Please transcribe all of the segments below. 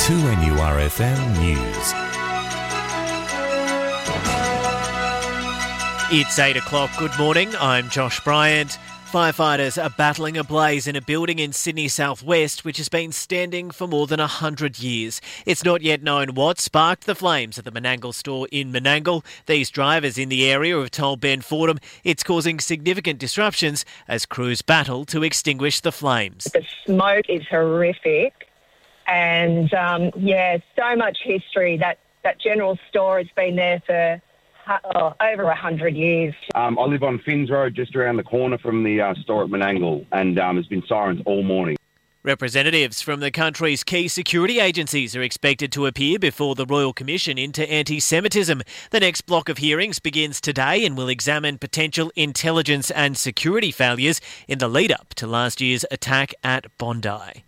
2NURFM News. It's 8 o'clock. Good morning. I'm Josh Bryant. Firefighters are battling a blaze in a building in Sydney southwest which has been standing for more than 100 years. It's not yet known what sparked the flames at the Menangle store in Menangle. These drivers in the area have told Ben Fordham it's causing significant disruptions as crews battle to extinguish the flames. The smoke is horrific and, so much history. That general store has been there for over 100 years. I live on Finns Road, just around the corner from the store at Menangle, and there's been sirens all morning. Representatives from the country's key security agencies are expected to appear before the Royal Commission into Anti-Semitism. The next block of hearings begins today and will examine potential intelligence and security failures in the lead-up to last year's attack at Bondi.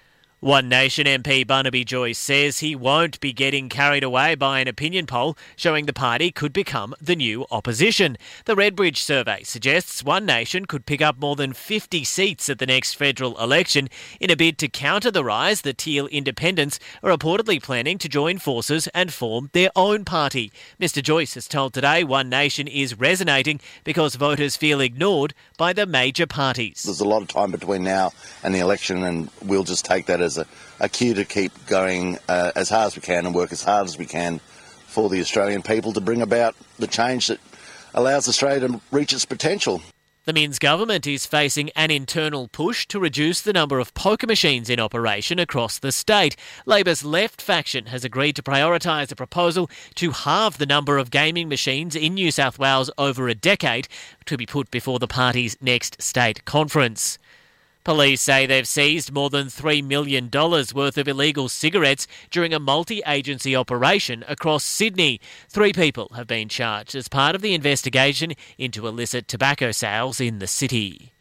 One Nation MP Barnaby Joyce says he won't be getting carried away by an opinion poll showing the party could become the new opposition. The Redbridge survey suggests One Nation could pick up more than 50 seats at the next federal election in a bid to counter the rise that Teal independents are reportedly planning to join forces and form their own party. Mr Joyce has told Today One Nation is resonating because voters feel ignored by the major parties. There's a lot of time between now and the election, and we'll just take that as a cue to keep going as hard as we can and work as hard as we can for the Australian people to bring about the change that allows Australia to reach its potential. The Minns government is facing an internal push to reduce the number of poker machines in operation across the state. Labor's left faction has agreed to prioritise a proposal to halve the number of gaming machines in New South Wales over a decade to be put before the party's next state conference. Police say they've seized more than $3 million worth of illegal cigarettes during a multi-agency operation across Sydney. 3 people have been charged as part of the investigation into illicit tobacco sales in the city.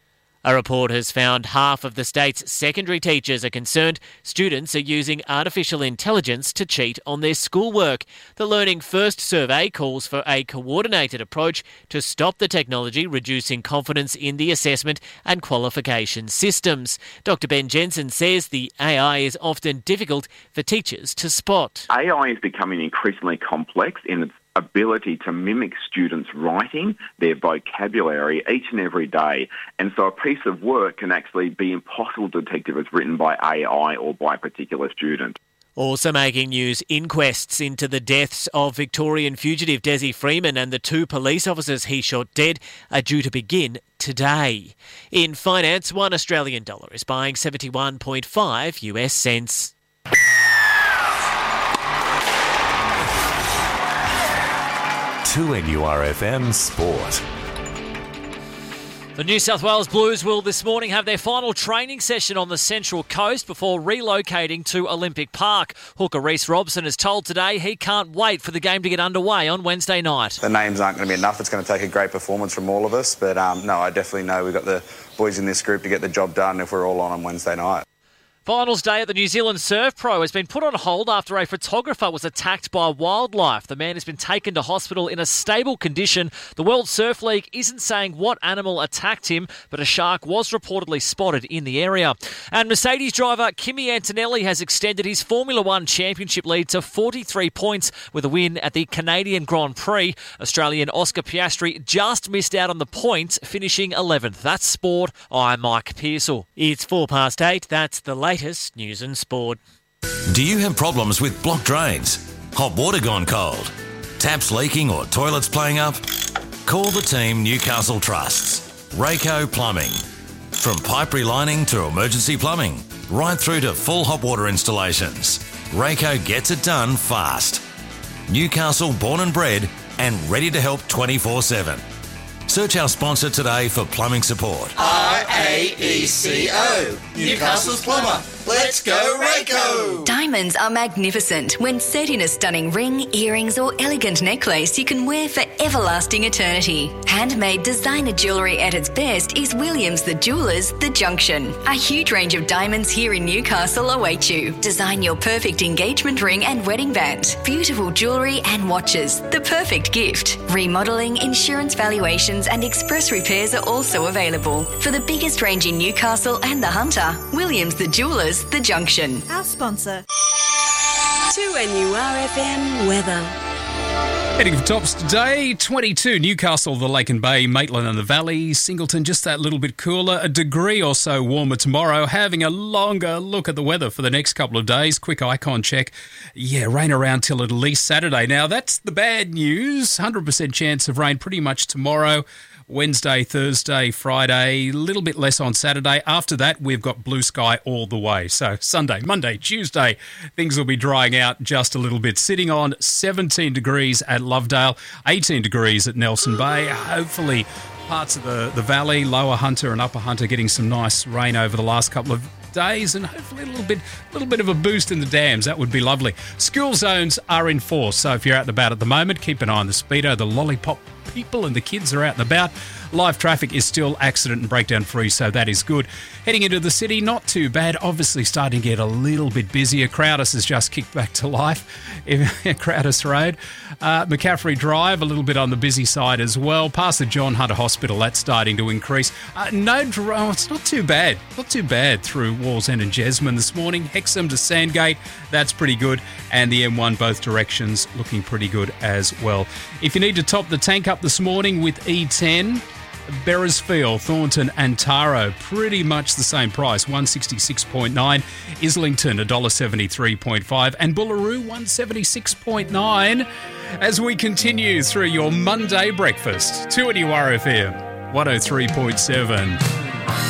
A report has found half of the state's secondary teachers are concerned students are using artificial intelligence to cheat on their schoolwork. The Learning First survey calls for a coordinated approach to stop the technology reducing confidence in the assessment and qualification systems. Dr Ben Jensen says the AI is often difficult for teachers to spot. AI is becoming increasingly complex in its ability to mimic students' writing, their vocabulary each and every day. And so a piece of work can actually be impossible to detect if it's written by AI or by a particular student. Also making news, inquests into the deaths of Victorian fugitive Desi Freeman and the 2 police officers he shot dead are due to begin today. In finance, $1 Australian is buying 71.5 US cents. To NURFM Sport. The New South Wales Blues will this morning have their final training session on the Central Coast before relocating to Olympic Park. Hooker Reece Robson has told Today he can't wait for the game to get underway on Wednesday night. The names aren't going to be enough. It's going to take a great performance from all of us. But no, I definitely know we've got the boys in this group to get the job done if we're all on Wednesday night. Finals day at the New Zealand Surf Pro has been put on hold after a photographer was attacked by wildlife. The man has been taken to hospital in a stable condition. The World Surf League isn't saying what animal attacked him, but a shark was reportedly spotted in the area. And Mercedes driver Kimi Antonelli has extended his Formula One championship lead to 43 points with a win at the Canadian Grand Prix. Australian Oscar Piastri just missed out on the points, finishing 11th. That's sport. I'm Mike Pearsall. It's 8:04. That's the latest news and sport. Do you have problems with blocked drains? Hot water gone cold? Taps leaking or toilets playing up? Call the team Newcastle trusts. Rayco Plumbing. From pipe relining to emergency plumbing, right through to full hot water installations, Rayco gets it done fast. Newcastle born and bred and ready to help 24/7. Search our sponsor today for plumbing support. RAECO, Newcastle's plumber. Let's go, Rayco! Diamonds are magnificent when set in a stunning ring, earrings or elegant necklace you can wear for everlasting eternity. Handmade designer jewellery at its best is Williams the Jewellers, The Junction. A huge range of diamonds here in Newcastle await you. Design your perfect engagement ring and wedding band. Beautiful jewellery and watches, the perfect gift. Remodelling, insurance valuations and express repairs are also available. For the biggest range in Newcastle and the Hunter, Williams the Jewellers, The Junction. Our sponsor. 2NURFM weather. Heading for tops today, 22, Newcastle, the Lake and Bay, Maitland and the Valley, Singleton just that little bit cooler, a degree or so warmer tomorrow. Having a longer look at the weather for the next couple of days, quick icon check. Yeah, rain around till at least Saturday. Now that's the bad news, 100% chance of rain pretty much tomorrow. Wednesday, Thursday, Friday, a little bit less on Saturday. After that, we've got blue sky all the way. So Sunday, Monday, Tuesday, things will be drying out just a little bit. Sitting on 17 degrees at Lovedale, 18 degrees at Nelson Bay. Hopefully parts of the valley, Lower Hunter and Upper Hunter, getting some nice rain over the last couple of days, and hopefully a little bit of a boost in the dams. That would be lovely. School zones are in force, so if you're out and about at the moment, keep an eye on the speedo. The lollipop people and the kids are out and about. Live traffic is still accident and breakdown free, so that is good. Heading into the city, not too bad. Obviously starting to get a little bit busier. Crowdis has just kicked back to life. Crowdis Road. McCaffrey Drive, a little bit on the busy side as well. Past the John Hunter Hospital, that's starting to increase. It's not too bad. Not too bad through Wallsend and Jesmond this morning. Hexham to Sandgate, that's pretty good. And the M1 both directions looking pretty good as well. If you need to top the tank up this morning with E10, Beresfield, Thornton and Taro, pretty much the same price, 166.9. Islington, $1.73.5. And Bullaroo, 176.9. As we continue through your Monday breakfast, 2NURFM, 103.7.